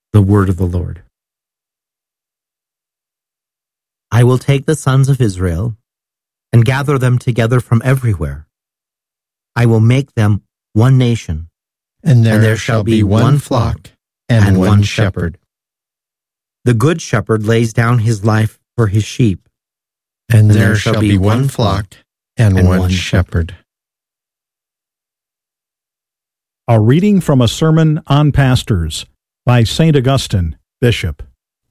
The word of the Lord. I will take the sons of Israel and gather them together from everywhere. I will make them one nation, and there shall be one flock and one shepherd. The good shepherd lays down his life for his sheep. And there shall be one flock and one shepherd. A reading from a sermon on pastors by St. Augustine, Bishop.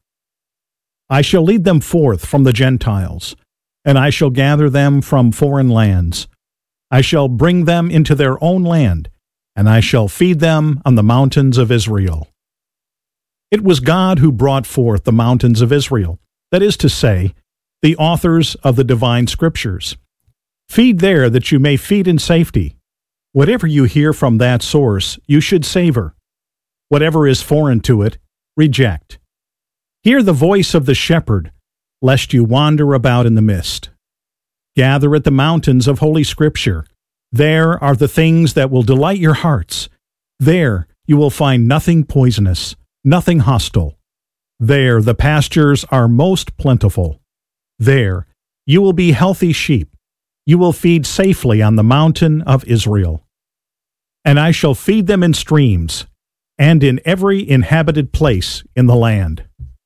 I shall lead them forth from the Gentiles, and I shall gather them from foreign lands. I shall bring them into their own land, and I shall feed them on the mountains of Israel. It was God who brought forth the mountains of Israel, that is to say, the authors of the divine scriptures. Feed there that you may feed in safety. Whatever you hear from that source, you should savor. Whatever is foreign to it, reject. Hear the voice of the shepherd, lest you wander about in the mist. Gather at the mountains of Holy Scripture. There are the things that will delight your hearts. There you will find nothing poisonous, nothing hostile. There the pastures are most plentiful. There you will be healthy sheep. You will feed safely on the mountain of Israel. And I shall feed them in streams, and in every inhabited place in the land.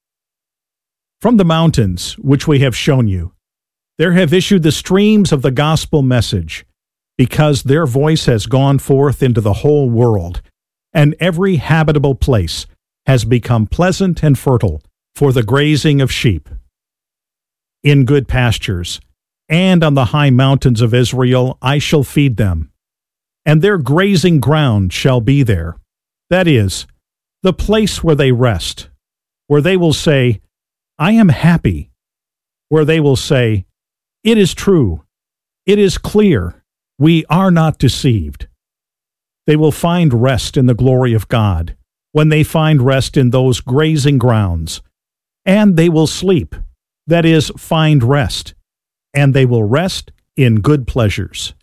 From the mountains which we have shown you, there have issued the streams of the gospel message, because their voice has gone forth into the whole world, and every habitable place has become pleasant and fertile for the grazing of sheep. In good pastures, and on the high mountains of Israel I shall feed them, and their grazing ground shall be there. That is, the place where they rest, where they will say, I am happy, where they will say, it is true, it is clear, we are not deceived. They will find rest in the glory of God, when they find rest in those grazing grounds, and they will sleep, that is, find rest, and they will rest in good pleasures.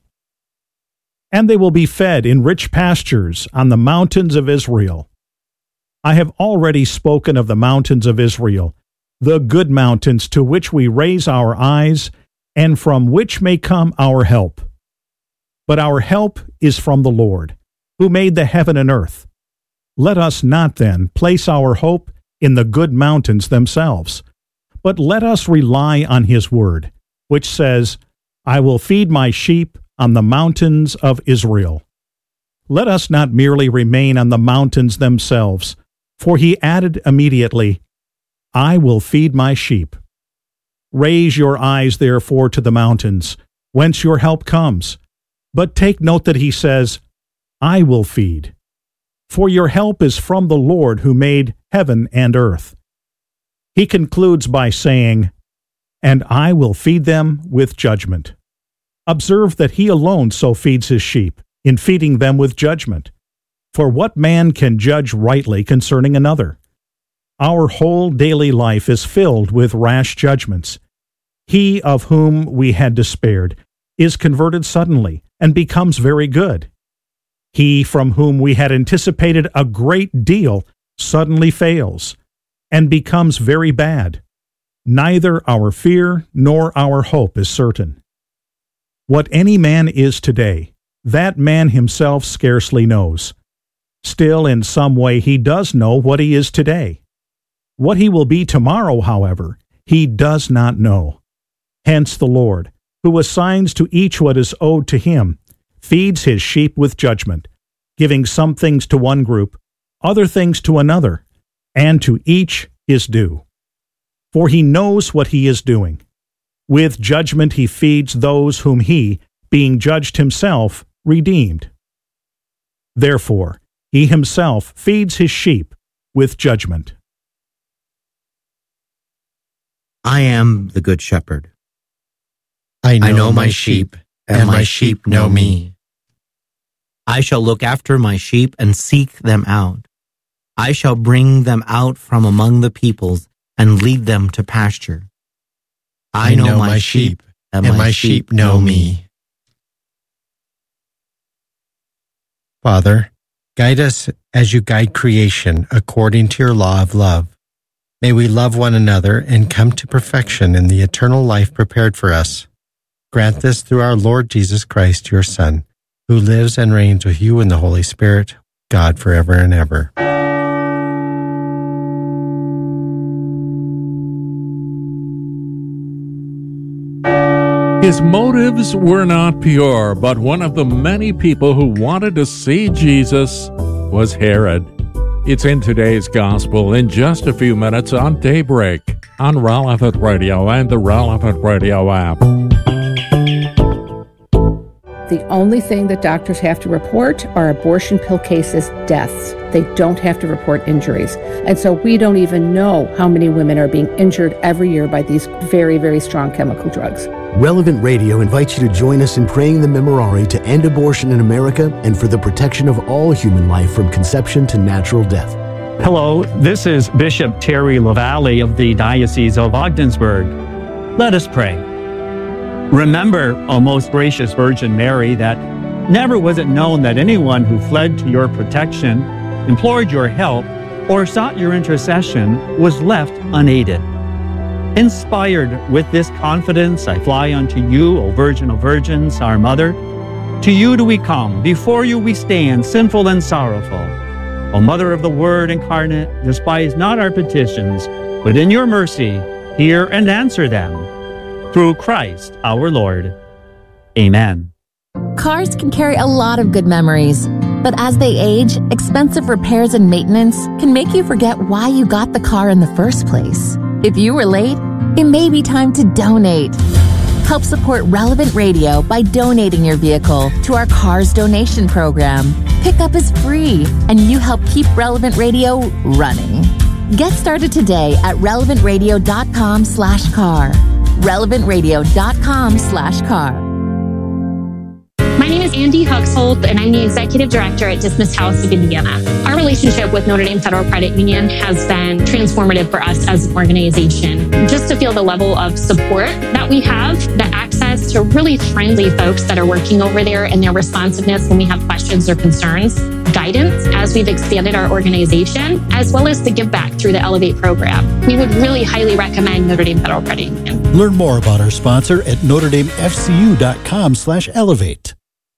And they will be fed in rich pastures on the mountains of Israel. I have already spoken of the mountains of Israel, the good mountains to which we raise our eyes, and from which may come our help. But our help is from the Lord, who made the heaven and earth. Let us not then place our hope in the good mountains themselves, but let us rely on his word, which says, I will feed my sheep on the mountains of Israel. Let us not merely remain on the mountains themselves, for he added immediately, I will feed my sheep. Raise your eyes therefore to the mountains, whence your help comes. But take note that he says, I will feed. For your help is from the Lord who made heaven and earth. He concludes by saying, and I will feed them with judgment. Observe that he alone so feeds his sheep, in feeding them with judgment. For what man can judge rightly concerning another? Our whole daily life is filled with rash judgments. He of whom we had despaired is converted suddenly and becomes very good. He from whom we had anticipated a great deal suddenly fails and becomes very bad. Neither our fear nor our hope is certain. What any man is today, that man himself scarcely knows. Still, in some way, he does know what he is today. What he will be tomorrow, however, he does not know. Hence the Lord, who assigns to each what is owed to him, feeds his sheep with judgment, giving some things to one group, other things to another, and to each his due. For he knows what he is doing. With judgment he feeds those whom he, being judged himself, redeemed. Therefore, he himself feeds his sheep with judgment. I am the good shepherd. I know my sheep, and my sheep know me. I shall look after my sheep and seek them out. I shall bring them out from among the peoples and lead them to pasture. I know my sheep, and my sheep know me. Father, guide us as you guide creation according to your law of love. May we love one another and come to perfection in the eternal life prepared for us. Grant this through our Lord Jesus Christ, your Son, who lives and reigns with you in the Holy Spirit, God forever and ever. His motives were not pure, but one of the many people who wanted to see Jesus was Herod. It's in today's gospel in just a few minutes on Daybreak on Relevant Radio and the Relevant Radio app. The only thing that doctors have to report are abortion pill cases, deaths. They don't have to report injuries. And so we don't even know how many women are being injured every year by these very, very strong chemical drugs. Relevant Radio invites you to join us in praying the Memorare to end abortion in America and for the protection of all human life from conception to natural death. Hello, this is Bishop Terry LaValle of the Diocese of Ogdensburg. Let us pray. Remember, O most gracious Virgin Mary, that never was it known that anyone who fled to your protection, implored your help, or sought your intercession was left unaided. Inspired with this confidence, I fly unto you, O Virgin of Virgins, our Mother. To you do we come, before you we stand, sinful and sorrowful. O Mother of the Word incarnate, despise not our petitions, but in your mercy hear and answer them. Through Christ our Lord. Amen. Cars can carry a lot of good memories, but as they age, expensive repairs and maintenance can make you forget why you got the car in the first place. If you were late, it may be time to donate. Help support Relevant Radio by donating your vehicle to our Cars donation program. Pickup is free, and you help keep Relevant Radio running. Get started today at relevantradio.com/car. relevantradio.com/car. My name is Andy Huxholt, and I'm the Executive Director at Dismissed House of Indiana. Our relationship with Notre Dame Federal Credit Union has been transformative for us as an organization. Just to feel the level of support that we have, the access to really friendly folks that are working over there and their responsiveness when we have questions or concerns, guidance as we've expanded our organization, as well as the give back through the Elevate program. We would really highly recommend Notre Dame Federal Credit Union. Learn more about our sponsor at NotreDameFCU.com/elevate.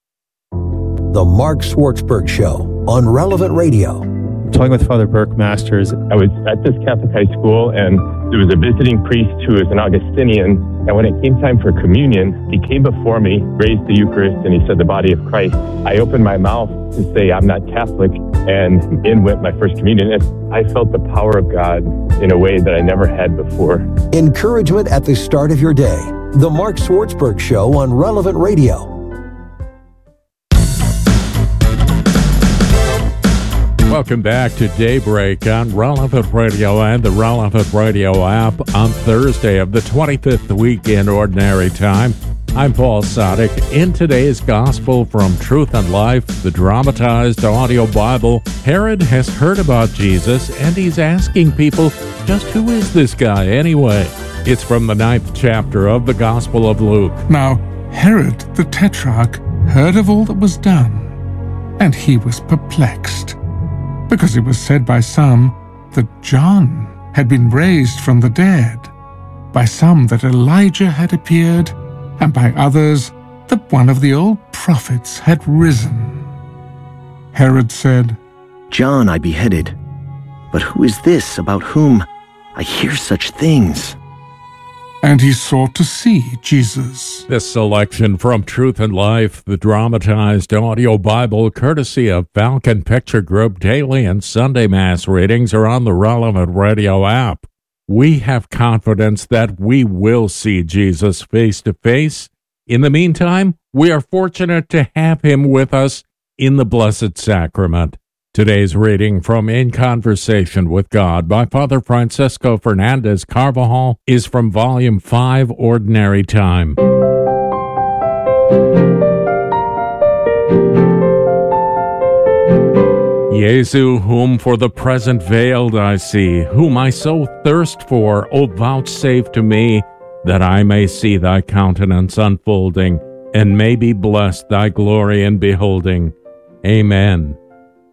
The Mark Schwartzberg Show on Relevant Radio. Talking with Father Burke Masters. I was at this Catholic high school, and there was a visiting priest who was an Augustinian. And when it came time for communion, he came before me, raised the Eucharist, and he said, "The body of Christ." I opened my mouth to say, "I'm not Catholic," and in went my first communion. And I felt the power of God in a way that I never had before. Encouragement at the start of your day. The Mark Schwartzberg Show on Relevant Radio. Welcome back to Daybreak on Relevant Radio and the Relevant Radio app on Thursday of the 25th week in Ordinary Time. I'm Paul Sadek. In today's Gospel from Truth and Life, the dramatized audio Bible, Herod has heard about Jesus and he's asking people, just who is this guy anyway? It's from the 9th chapter of the Gospel of Luke. Now, Herod the Tetrarch heard of all that was done, and he was perplexed, because it was said by some that John had been raised from the dead, by some that Elijah had appeared, and by others that one of the old prophets had risen. Herod said, "John I beheaded, but who is this about whom I hear such things?" And he sought to see Jesus. This selection from Truth and Life, the dramatized audio Bible, courtesy of Falcon Picture Group, daily and Sunday Mass readings are on the Relevant Radio app. We have confidence that we will see Jesus face to face. In the meantime, we are fortunate to have him with us in the Blessed Sacrament. Today's reading from In Conversation with God by Father Francisco Fernandez Carvajal is from Volume 5, Ordinary Time. Jesu, whom for the present veiled I see, whom I so thirst for, O vouchsafe to me, that I may see thy countenance unfolding, and may be blessed thy glory in beholding. Amen.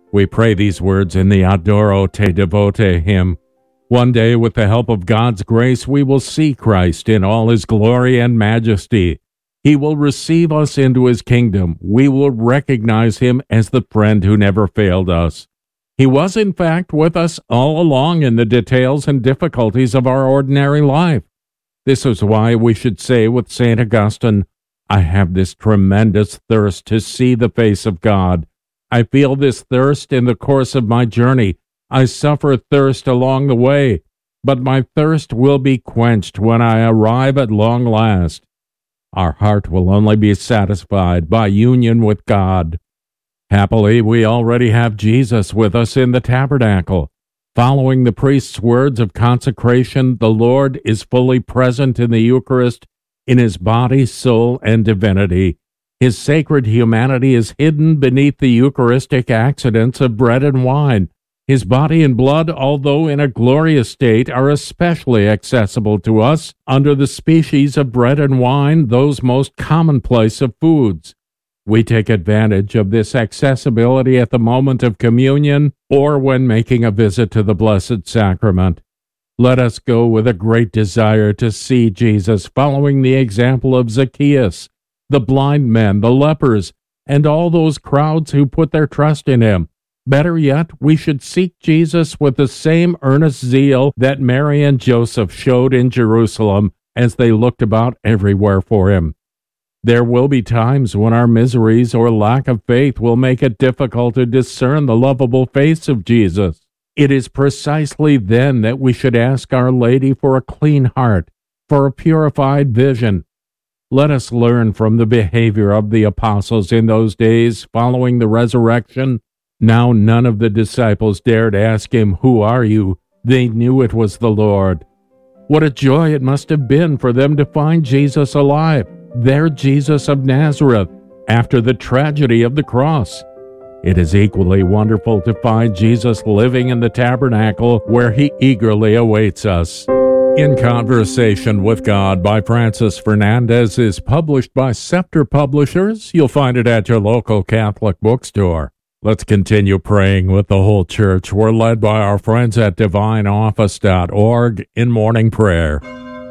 We pray these words in the Adoro Te Devote hymn. One day, with the help of God's grace, we will see Christ in all his glory and majesty. He will receive us into his kingdom. We will recognize him as the friend who never failed us. He was, in fact, with us all along in the details and difficulties of our ordinary life. This is why we should say with St. Augustine, I have this tremendous thirst to see the face of God. I feel this thirst in the course of my journey. I suffer thirst along the way, but my thirst will be quenched when I arrive at long last. Our heart will only be satisfied by union with God. Happily, we already have Jesus with us in the tabernacle. Following the priest's words of consecration, the Lord is fully present in the Eucharist in his body, soul, and divinity. His sacred humanity is hidden beneath the Eucharistic accidents of bread and wine. His body and blood, although in a glorious state, are especially accessible to us under the species of bread and wine, those most commonplace of foods. We take advantage of this accessibility at the moment of communion or when making a visit to the Blessed Sacrament. Let us go with a great desire to see Jesus, following the example of Zacchaeus, the blind men, the lepers, and all those crowds who put their trust in him. Better yet, we should seek Jesus with the same earnest zeal that Mary and Joseph showed in Jerusalem as they looked about everywhere for him. There will be times when our miseries or lack of faith will make it difficult to discern the lovable face of Jesus. It is precisely then that we should ask Our Lady for a clean heart, for a purified vision. Let us learn from the behavior of the apostles in those days following the resurrection. Now none of the disciples dared ask him, "Who are you?" They knew it was the Lord. What a joy it must have been for them to find Jesus alive, their Jesus of Nazareth, after the tragedy of the cross. It is equally wonderful to find Jesus living in the tabernacle where he eagerly awaits us. In Conversation with God by Francis Fernandez is published by Scepter Publishers. You'll find it at your local Catholic bookstore. Let's continue praying with the whole church. We're led by our friends at divineoffice.org in morning prayer.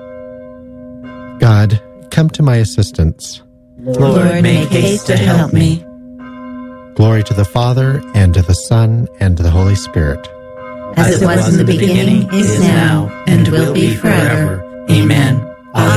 God, come to my assistance. Lord, make haste to help me. Glory to the Father, and to the Son, and to the Holy Spirit. As it was in the beginning, is now, and will be forever. Amen.